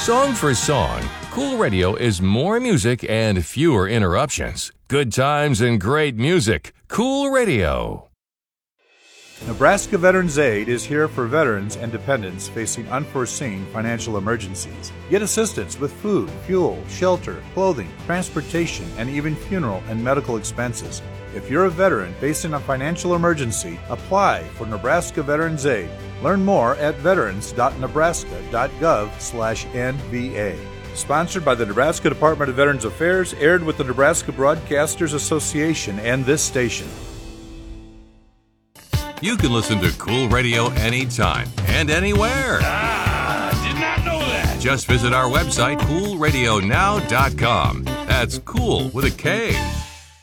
Song for song, Cool Radio is more music and fewer interruptions. Good times and great music. Cool Radio. Nebraska Veterans Aid is here for veterans and dependents facing unforeseen financial emergencies. Get assistance with food, fuel, shelter, clothing, transportation, and even funeral and medical expenses. If you're a veteran facing a financial emergency, apply for Nebraska Veterans Aid. Learn more at veterans.nebraska.gov/NVA. Sponsored by the Nebraska Department of Veterans Affairs, aired with the Nebraska Broadcasters Association and this station. You can listen to Cool Radio anytime and anywhere. Did not know that. Just visit our website, coolradionow.com. That's cool with a K.